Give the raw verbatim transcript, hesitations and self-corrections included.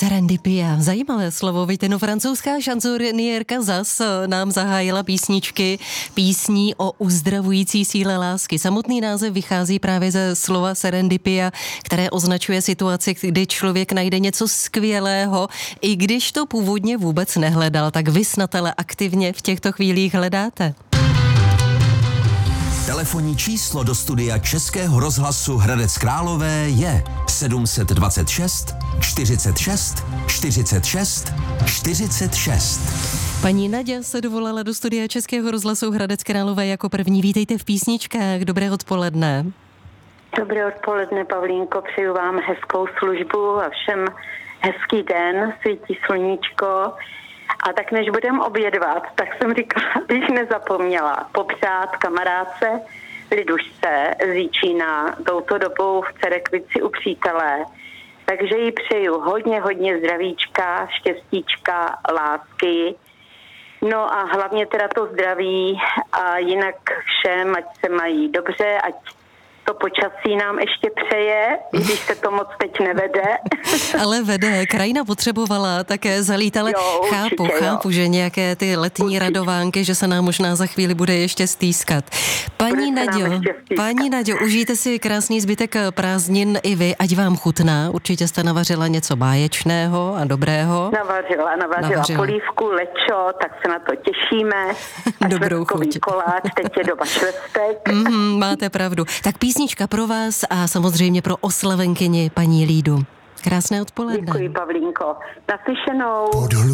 Serendipia, zajímavé slovo, víte, no francouzská šanzoniérka zas nám zahájila písničky písní o uzdravující síle lásky. Samotný název vychází právě ze slova serendipia, které označuje situaci, kdy člověk najde něco skvělého, i když to původně vůbec nehledal, tak vy snad ale aktivně v těchto chvílích hledáte. Telefonní číslo do studia Českého rozhlasu Hradec Králové je sedm set dvacet šest čtyřicet šest čtyřicet šest čtyřicet šest. Paní Naďa se dovolala do studia Českého rozhlasu Hradec Králové jako první. Vítejte v písničkách. Dobré odpoledne. Dobré odpoledne, Pavlínko. Přeju vám hezkou službu a všem hezký den, svítí sluníčko. A tak než budeme obědvat, tak jsem říkala, když nezapomněla popřát kamarádce Lidušce z Jíčína touto dobou v Cerekvici u přítele. Takže jí přeju hodně, hodně zdravíčka, štěstíčka, lásky. No a hlavně teda to zdraví a jinak všem, ať se mají dobře, ať to počasí nám ještě přeje, když se to moc teď nevede. Ale vede, krajina potřebovala také zalít, ale jo, chápu, určitě, chápu, jo. že nějaké ty letní určitě. radovánky, že se nám možná za chvíli bude ještě stýskat. Paní Naďo, paní Naďo, užijte si krásný zbytek prázdnin i vy, ať vám chutná. Určitě jste navařila něco báječného a dobrého. Navařila, navařila, navařila. polívku, lečo, tak se na to těšíme. A dobrou chuť. koláč, teď je doba švestek. Mm, máte pravdu. Tak písnička pro vás a samozřejmě pro oslavenkyni paní Lídu. Krásné odpoledne. Děkuji, Pavlínko. Naslyšenou.